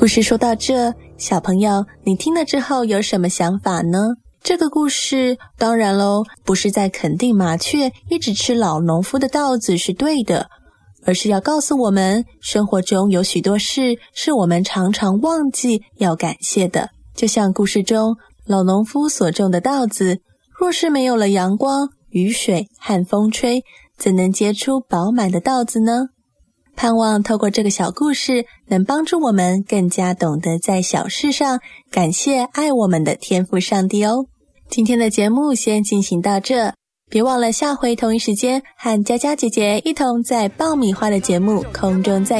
故事说到这，小朋友，你听了之后有什么想法呢？这个故事当然咯，不是在肯定麻雀一直吃老农夫的稻子是对的，而是要告诉我们，生活中有许多事是我们常常忘记要感谢的。就像故事中老农夫所种的稻子，若是没有了阳光、雨水和风吹，怎能结出饱满的稻子呢？盼望透过这个小故事，能帮助我们更加懂得在小事上感谢爱我们的天父上帝哦。今天的节目先进行到这，别忘了下回同一时间和佳佳姐姐一同在爆米花的节目空中再